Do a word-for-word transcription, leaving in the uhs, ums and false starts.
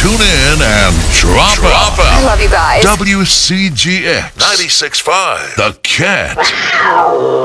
Tune in and drop, Drop out. out. I love you guys. W C G X ninety-six point five. The Cat.